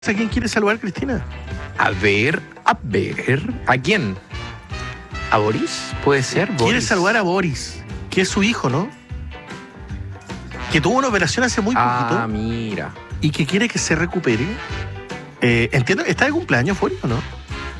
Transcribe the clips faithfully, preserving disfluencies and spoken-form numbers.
¿A quién quiere saludar, Cristina? A ver, a ver. ¿A quién? ¿A Boris? ¿Puede ser? Boris. Quiere saludar a Boris, que es su hijo, ¿no? Que tuvo una operación hace muy ah, poquito. Ah, mira. Y que quiere que se recupere. Eh, entiendo, ¿está de cumpleaños, Boris, o no?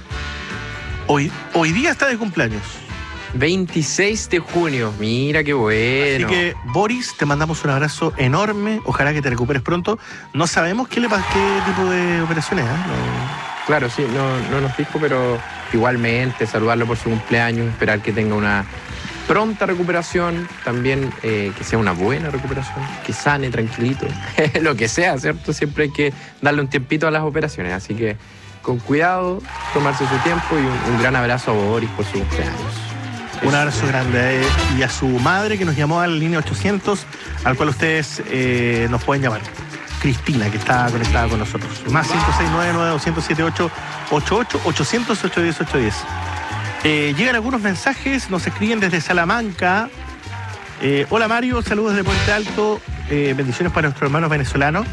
Hoy, hoy día está de cumpleaños. veintiséis de junio, mira qué bueno. Así que, Boris, te mandamos un abrazo enorme. Ojalá que te recuperes pronto. No sabemos qué le pasa, qué tipo de operaciones, ¿eh? No. Claro, sí, no, no nos dijo, pero igualmente saludarlo por su cumpleaños, esperar que tenga una pronta recuperación, también eh, que sea una buena recuperación, que sane tranquilito, lo que sea, ¿cierto? Siempre hay que darle un tiempito a las operaciones, así que con cuidado, tomarse su tiempo y un, un gran abrazo a Boris por su cumpleaños. Un abrazo grande eh, y a su madre que nos llamó a la línea ochocientos, al cual ustedes eh, nos pueden llamar. Cristina, que está conectada con nosotros. Más cinco seis nueve nueve dos cero siete ocho ocho ocho ochocientos ocho diez ocho diez. Eh, llegan algunos mensajes, nos escriben desde Salamanca. Eh, hola Mario, saludos de Puente Alto. Eh, bendiciones para nuestros hermanos venezolanos.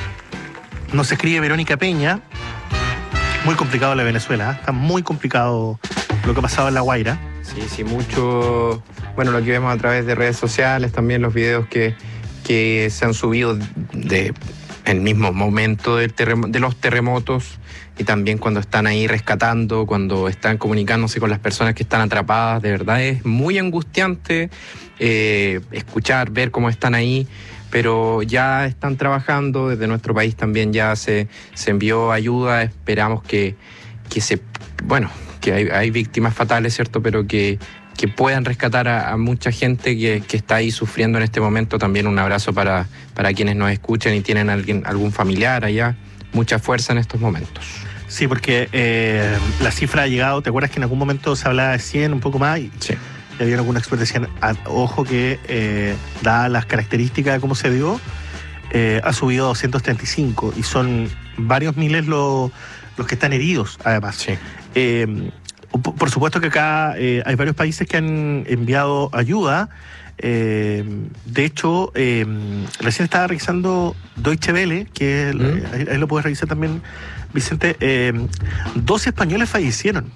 Nos escribe Verónica Peña. Muy complicado la Venezuela, ¿eh? Está muy complicado lo que ha pasado en La Guaira. Sí, sí, mucho. Bueno, lo que vemos a través de redes sociales, también los videos que, que se han subido de el mismo momento del terremo- de los terremotos y también cuando están ahí rescatando, cuando están comunicándose con las personas que están atrapadas. De verdad es muy angustiante eh, escuchar, ver cómo están ahí, pero ya están trabajando. Desde nuestro país también ya se, se envió ayuda. Esperamos que, que se... Bueno, que hay, hay víctimas fatales, ¿cierto? Pero que, que puedan rescatar a, a mucha gente que, que está ahí sufriendo en este momento. También un abrazo para, para quienes nos escuchan y tienen alguien, algún familiar allá. Mucha fuerza en estos momentos. Sí, porque eh, la cifra ha llegado, ¿te acuerdas que en algún momento se hablaba de cien, un poco más? Y sí. Y había algunos expertos que decían, ah, ojo que, eh, dadas las características de cómo se dio, eh, ha subido a doscientos treinta y cinco y son varios miles los, los que están heridos, además. Sí. Eh, por supuesto que acá eh, hay varios países que han enviado ayuda. Eh, de hecho, eh, recién estaba revisando Deutsche Welle, que ¿Mm? ahí, ahí lo puedes revisar también, Vicente. Eh, dos españoles fallecieron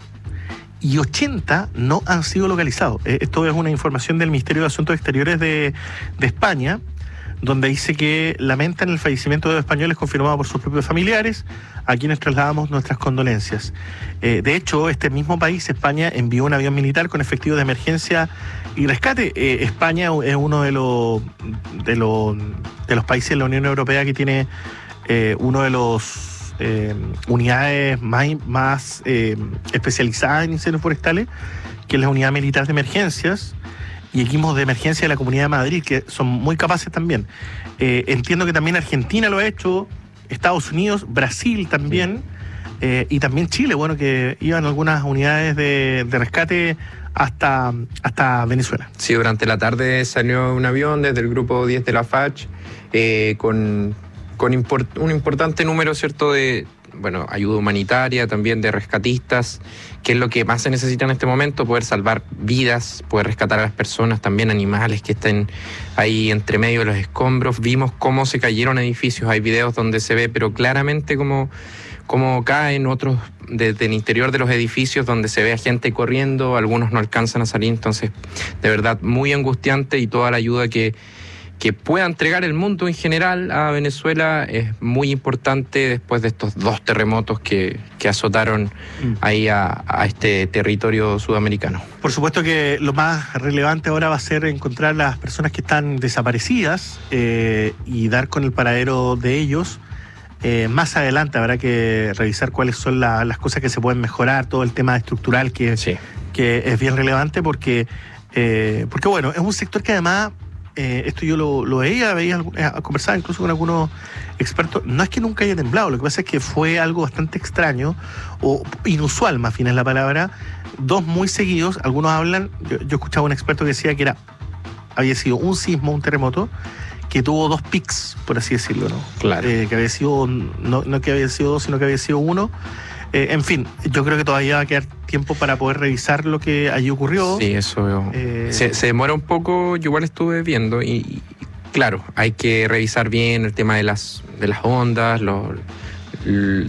y ochenta no han sido localizados. Eh, esto es una información del Ministerio de Asuntos Exteriores de, de España, donde dice que lamentan el fallecimiento de dos españoles confirmado por sus propios familiares, a quienes trasladamos nuestras condolencias. Eh, de hecho, este mismo país, España, envió un avión militar con efectivos de emergencia y rescate. Eh, España es uno de los, de, los, de los países de la Unión Europea que tiene eh, uno de los Eh, unidades más, más eh, especializadas en incendios forestales, que es la unidad militar de emergencias y equipos de emergencia de la Comunidad de Madrid, que son muy capaces también. Eh, entiendo que también Argentina lo ha hecho, Estados Unidos, Brasil también, eh, y también Chile, bueno, que iban algunas unidades de, de rescate hasta, hasta Venezuela. Sí, durante la tarde salió un avión desde el grupo diez de la F A C eh, con... con import, un importante número, ¿cierto?, de bueno, ayuda humanitaria, también de rescatistas, que es lo que más se necesita en este momento, poder salvar vidas, poder rescatar a las personas, también animales que estén ahí entre medio de los escombros. Vimos cómo se cayeron edificios, hay videos donde se ve, pero claramente cómo, cómo caen otros desde el interior de los edificios, donde se ve a gente corriendo, algunos no alcanzan a salir. Entonces, de verdad, muy angustiante, y toda la ayuda que que pueda entregar el mundo en general a Venezuela es muy importante después de estos dos terremotos que, que azotaron ahí a, a este territorio sudamericano. Por supuesto que lo más relevante ahora va a ser encontrar las personas que están desaparecidas eh, y dar con el paradero de ellos. Eh, más adelante habrá que revisar cuáles son la, las cosas que se pueden mejorar, todo el tema estructural que, sí. que es bien relevante porque, eh, porque bueno, es un sector que además... Eh, esto yo lo, lo veía, veía, eh, conversaba incluso con algunos expertos. No es que nunca haya temblado, lo que pasa es que fue algo bastante extraño o inusual, más bien es la palabra. Dos muy seguidos, algunos hablan, yo, yo escuchaba a un experto que decía que era había sido un sismo, un terremoto, que tuvo dos pics, por así decirlo, ¿no? Claro. Eh, que había sido, no, no que había sido dos, sino que había sido uno. Eh, en fin, yo creo que todavía va a quedar tiempo para poder revisar lo que allí ocurrió. Sí, eso eh... se, se demora un poco. Yo igual estuve viendo y, y claro, hay que revisar bien el tema de las, de las ondas, los,